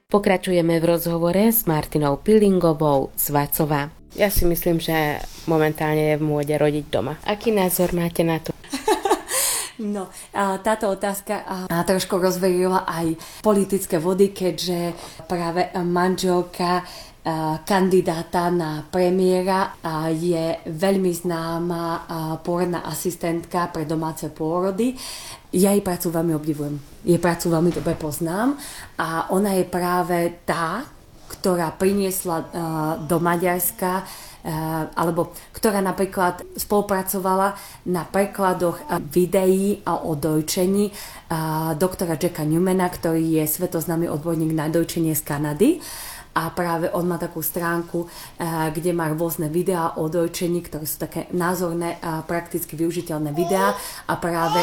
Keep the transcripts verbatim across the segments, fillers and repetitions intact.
Pokračujeme v rozhovore s Martinou Pilingovou z Vacova. Ja si myslím, že momentálne je v móde rodiť doma. Aký názor máte na to? No, táto otázka trošku rozverila aj politické vody, keďže práve manželka kandidáta na premiéra je veľmi známa pôrodná asistentka pre domáce pôrody. Ja jej prácu veľmi obdivujem. Jej prácu veľmi dobre poznám a ona je práve tá, ktorá priniesla do Maďarska alebo ktorá napríklad spolupracovala na prekladoch videí o dojčení doktora Jacka Newmana, ktorý je svetoznámy odborník na dojčenie z Kanady. A práve on má takú stránku, kde má rôzne videá o dojčení, ktoré sú také názorné a prakticky využiteľné videá a práve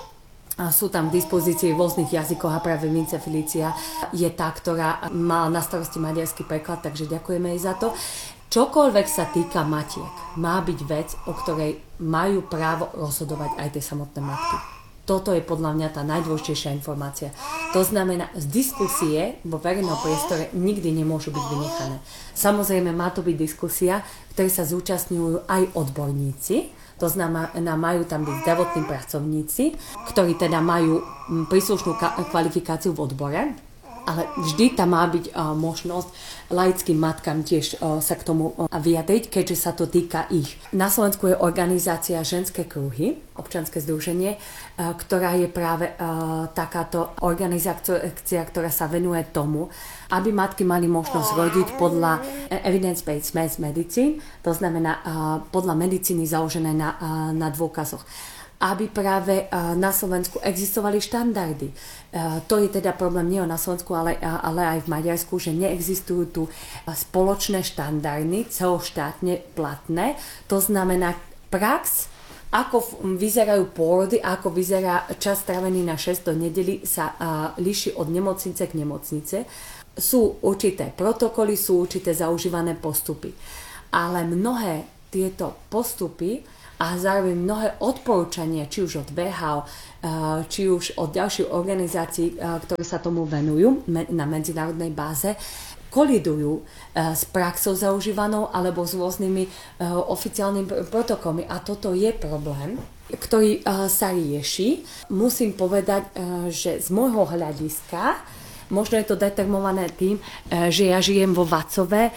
sú tam v dispozícii v rôznych jazykoch a práve Vince Felicia je tá, ktorá má na starosti maďarský preklad, takže ďakujeme jej za to. Čokoľvek sa týka matiek, má byť vec, o ktorej majú právo rozhodovať aj tie samotné matky. Toto je podľa mňa tá najdôležitejšia informácia. To znamená, z diskusie vo verejnom priestore nikdy nemôžu byť vynechané. Samozrejme, má to byť diskusia, ktoré sa zúčastňujú aj odborníci, to znamená, majú tam byť zdravotní pracovníci, ktorí teda majú príslušnú kvalifikáciu v odbore, ale vždy tam má byť uh, možnosť laickým matkám tiež uh, sa k tomu uh, vyjadriť, keďže sa to týka ich. Na Slovensku je organizácia Ženské kruhy, občianske združenie, uh, ktorá je práve uh, takáto organizácia, ktorá sa venuje tomu, aby matky mali možnosť rodiť podľa evidence-based medicine, to znamená uh, podľa medicíny založené na, uh, na dôkazoch. Aby práve na Slovensku existovali štandardy. To je teda problém nie na Slovensku, ale, ale aj v Maďarsku, že neexistujú tu spoločné štandardy, celoštátne platné. To znamená prax, ako vyzerajú pôrody, ako vyzerá čas strávený na šesť do nedeli, sa líši od nemocnice k nemocnice. Sú určité protokoly, sú určité zaužívané postupy. Ale mnohé tieto postupy a zároveň mnohé odporúčania, či už od vé há ó, či už od ďalších organizácií, ktoré sa tomu venujú na medzinárodnej báze, kolidujú s praxou zaužívanou alebo s rôznymi oficiálnymi protokolmi. A toto je problém, ktorý sa rieši. Musím povedať, že z môjho hľadiska možno je to determinované tým, že ja žijem vo Vacove,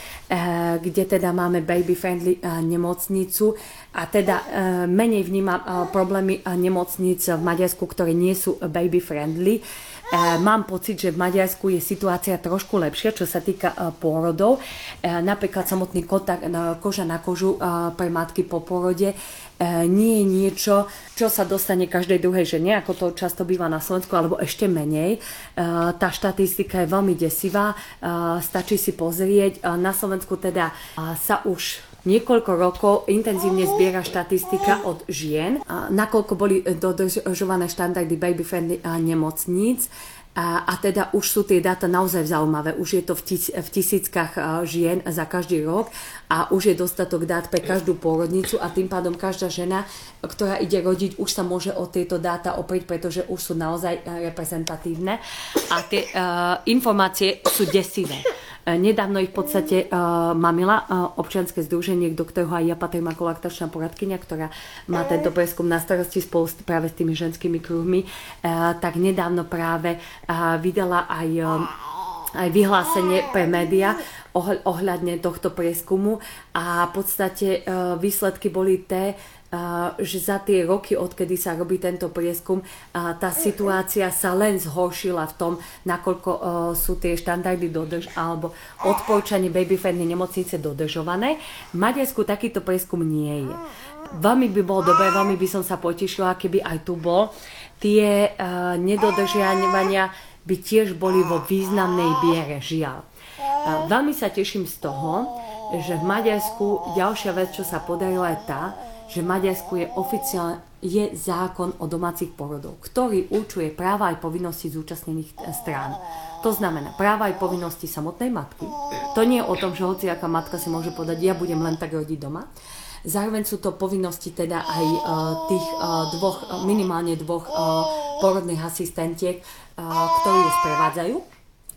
kde teda máme baby-friendly nemocnicu a teda menej vnímam problémy nemocníc v Maďarsku, ktoré nie sú baby-friendly. Mám pocit, že v Maďarsku je situácia trošku lepšia, čo sa týka pôrodov. Napríklad samotný kontakt koža na kožu pre matky po pôrode nie je niečo, čo sa dostane každej druhej žene, ako to často býva na Slovensku, alebo ešte menej. Tá štatistika je veľmi desivá, stačí si pozrieť. Na Slovensku teda sa už niekoľko rokov intenzívne zbiera štatistika od žien, nakoľko boli dodržované štandardy baby-friendly nemocníc. A, a teda už sú tie dáta naozaj zaujímavé. Už je to v, tis, v tisíckach žien za každý rok a už je dostatok dát pre každú pôrodnicu a tým pádom každá žena, ktorá ide rodiť, už sa môže o tieto dáta oprieť, pretože už sú naozaj reprezentatívne a tie uh, informácie sú desivé. Nedávno ich v podstate uh, mamila uh, občianske združenie, do ktorého aj ja patrím ako laktačná poradkyňa, ktorá má tento prieskum na starosti spolu s, práve s tými ženskými kruhmi, uh, tak nedávno práve uh, vydala aj, uh, aj vyhlásenie pre médiá oh, ohľadne tohto prieskumu a v podstate uh, výsledky boli té, Uh, že za tie roky, odkedy sa robí tento prieskum, uh, tá situácia sa len zhoršila v tom, nakoľko uh, sú tie štandardy dodrž- alebo odporúčanie baby-friendly nemocnice dodržované. V Maďarsku takýto prieskum nie je. Veľmi by bolo dobré, veľmi by som sa potešila, keby aj tu bol. Tie uh, nedodržiavania by tiež boli vo významnej biere, žiaľ. Uh, veľmi sa teším z toho, že v Maďarsku ďalšia vec, čo sa podarila, je tá, že v Maďarsku je oficiálne je zákon o domácich pôrodoch, ktorý určuje práva aj povinnosti zúčastnených strán. To znamená práva aj povinnosti samotnej matky. To nie je o tom, že hociaká matka si môže povedať, ja budem len tak rodiť doma. Zároveň sú to povinnosti teda aj uh, tých uh, dvoch, minimálne dvoch uh, pôrodných asistentiek, uh, ktorí ju sprevádzajú.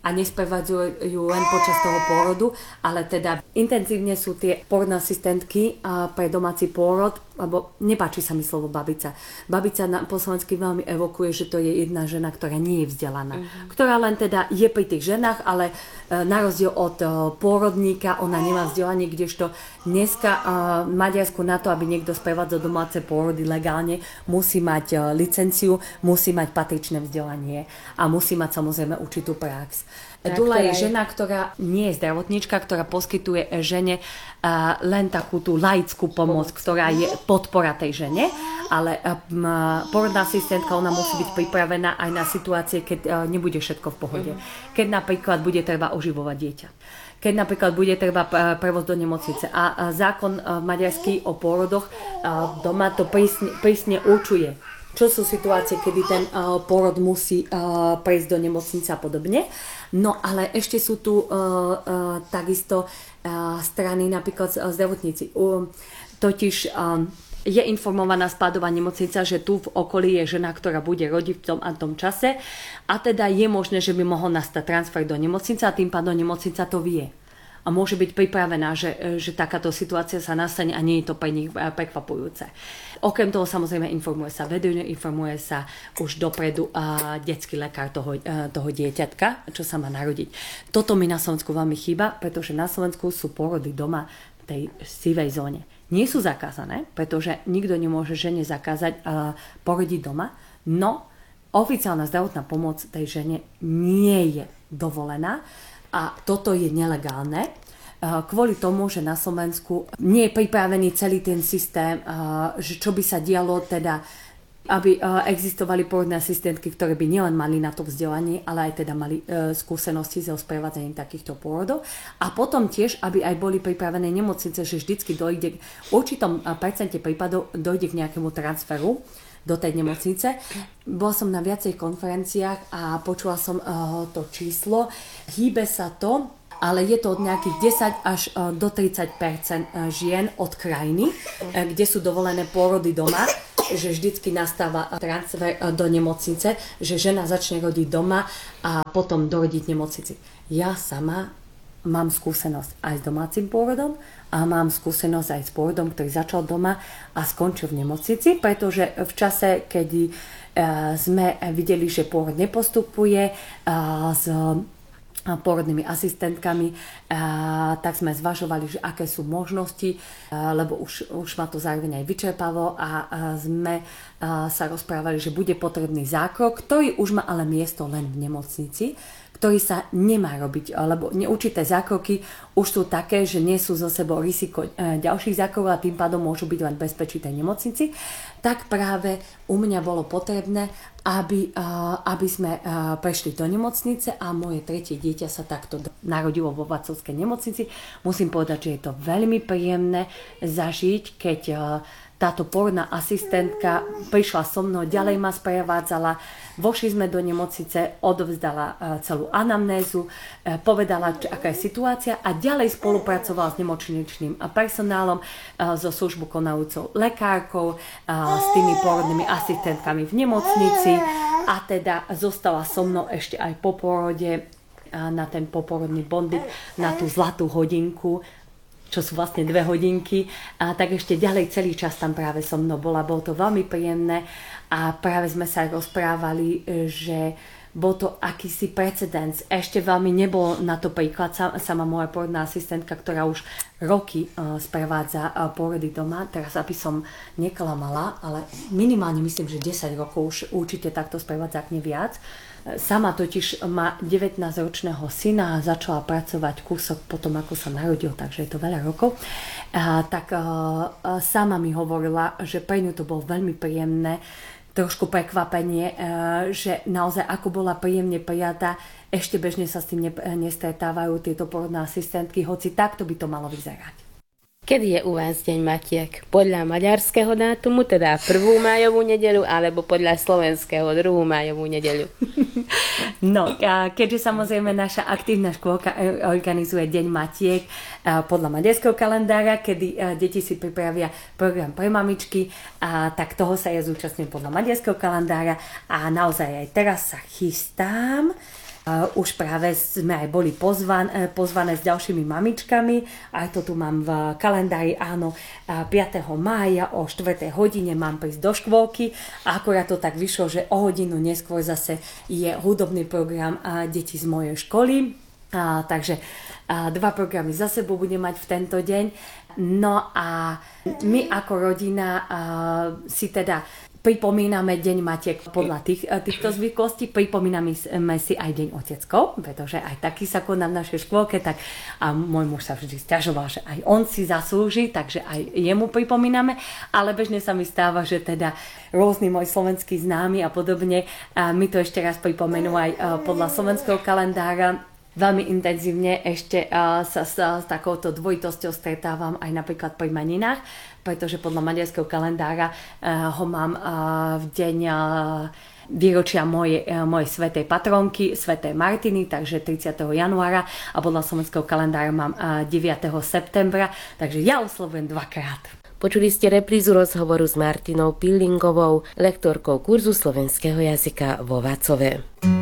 a nesprevádzajú len počas toho pôrodu, ale teda intenzívne sú tie pôrodné asistentky pre domáci pôrod, lebo nepáči sa mi slovo babica. Babica na, po slovensky veľmi evokuje, že to je jedna žena, ktorá nie je vzdelaná. Mm-hmm. Ktorá len teda je pri tých ženách, ale na rozdiel od pôrodníka ona nemá vzdelanie, kdežto dneska v Maďarsku na to, aby niekto sprevádzal domáce pôrody legálne, musí mať licenciu, musí mať patričné vzdelanie a musí mať samozrejme určitú prax. Dula je žena, ktorá nie je zdravotníčka, ktorá poskytuje žene uh, len takú tú laickú pomoc, ktorá je podpora tej žene, ale uh, porodná asistentka, ona musí byť pripravená aj na situácie, keď uh, nebude všetko v pohode. Keď napríklad bude treba oživovať dieťa. Keď napríklad bude treba prevoz do nemocnice. A zákon maďarský o pôrodoch doma to prísne, prísne určuje, čo sú situácie, kedy ten uh, pôrod musí uh, prejsť do nemocnice a podobne. No ale ešte sú tu uh, uh, takisto uh, strany, napríklad uh, zdravotníci. Uh, totiž um, je informovaná spádová nemocnica, že tu v okolí je žena, ktorá bude rodiť v tom a tom čase a teda je možné, že by mohol nastať transfer do nemocnice a tým pádom nemocnica to vie. A môže byť pripravená, že, že takáto situácia sa nastane a nie je to pre nich prekvapujúce. Okrem toho samozrejme informuje sa vedenie, informuje sa už dopredu a detský lekár toho, toho dieťatka, čo sa má narodiť. Toto mi na Slovensku veľmi chýba, pretože na Slovensku sú pôrody doma v tej sivej zóne. Nie sú zakázané, pretože nikto nemôže žene zakázať uh, porodiť doma, no oficiálna zdravotná pomoc tej žene nie je dovolená a toto je nelegálne. Kvôli tomu, že na Slovensku nie je pripravený celý ten systém, že čo by sa dialo, teda aby existovali pôrodné asistentky, ktoré by nielen mali na to vzdelanie, ale aj teda mali skúsenosti so sprevádzaním takýchto pôrodov. A potom tiež, aby aj boli pripravené nemocnice, že vždycky dojde, v určitom percente prípadov dojde k nejakému transferu do tej nemocnice. Bola som na viacej konferenciách a počula som uh, to číslo. Hýbe sa to, ale je to od nejakých desať až do tridsať percent žien od krajiny, kde sú dovolené pôrody doma, že vždycky nastáva transfer do nemocnice, že žena začne rodiť doma a potom dorodiť v nemocnici. Ja sama mám skúsenosť aj s domácim pôrodom a mám skúsenosť aj s pôrodom, ktorý začal doma a skončil v nemocnici, pretože v čase, kedy sme videli, že pôrod nepostupuje s pôrodnými asistentkami, tak sme zvažovali, že aké sú možnosti, lebo už, už ma to zároveň aj vyčerpalo a sme sa rozprávali, že bude potrebný zákrok, ktorý už má ale miesto len v nemocnici, ktorý sa nemá robiť, lebo neurčité zákroky už sú také, že nie sú zo sebou riziko ďalších zákrokov a tým pádom môžu byť len bezpečí tej nemocnici, tak práve u mňa bolo potrebné, aby, aby sme prešli do nemocnice a moje tretie dieťa sa takto narodilo vo Václavskej nemocnici. Musím povedať, že je to veľmi príjemné zažiť, keď táto pôrodná asistentka prišla so mnou, ďalej ma sprevádzala, vošli sme do nemocnice, odovzdala celú anamnézu, povedala, aká je situácia a ďalej spolupracovala s nemocničným personálom, so službu konajúcou lekárkou, s tými pôrodnými asistentkami v nemocnici a teda zostala so mnou ešte aj po pôrode na ten poporodný bondik, na tú zlatú hodinku, čo sú vlastne dve hodinky, a tak ešte ďalej celý čas tam práve so mnou bola. Bolo to veľmi príjemné a práve sme sa rozprávali, že bol to akýsi precedens. Ešte veľmi nebol na to príklad sama moja pôrodná asistentka, ktorá už roky sprevádza pôrody doma. Teraz, aby som neklamala, ale minimálne myslím, že desať rokov už určite takto sprevádza, ak nie viac. Sama totiž má devätnásťročného syna a začala pracovať kúsok potom, ako sa narodil, takže je to veľa rokov. A, tak a, a sama mi hovorila, že pre ňu to bolo veľmi príjemné, trošku prekvapenie, a, že naozaj ako bola príjemne prijatá, ešte bežne sa s tým ne, nestretávajú tieto pôrodné asistentky, hoci takto by to malo vyzerať. Kedy je u vás Deň matiek? Podľa maďarského dátumu, teda prvú májovú nedeľu, alebo podľa slovenského druhú májovú nedeľu? No, keďže samozrejme naša aktívna škôlka organizuje Deň matiek podľa maďarského kalendára, kedy deti si pripravia program pre mamičky, a tak toho sa ja zúčastňujem podľa maďarského kalendára a naozaj aj teraz sa chystám už práve sme aj boli pozvan, pozvané s ďalšími mamičkami. Aj to tu mám v kalendári, áno, piateho mája o štvrtej hodine mám prísť do škôlky. A akorát to tak vyšlo, že o hodinu neskôr zase je hudobný program detí z mojej školy. A, takže a, dva programy za sebou budem mať v tento deň. No a my ako rodina a, si teda pripomíname Deň Matiek podľa tých, týchto zvyklostí. Pripomíname si aj Deň oteckov, pretože aj taký sa koná v našej škôlke, tak a môj muž sa vždy sťažoval, že aj on si zaslúži, takže aj jemu pripomíname, ale bežne sa mi stáva, že teda rôzni moji slovenskí známi a podobne a mi to ešte raz pripomenú aj podľa slovenského kalendára. Veľmi intenzívne ešte uh, sa s, s takouto dvojitosťou stretávam aj napríklad pri meninách, pretože podľa maďarského kalendára uh, ho mám uh, v deň uh, výročia mojej, uh, mojej svätej patronky, svätej Martiny, takže tridsiateho januára a podľa slovenského kalendára mám uh, deviateho septembra, takže ja oslovujem dvakrát. Počuli ste reprízu rozhovoru s Martinou Pillingovou, lektorkou kurzu slovenského jazyka vo Vácove.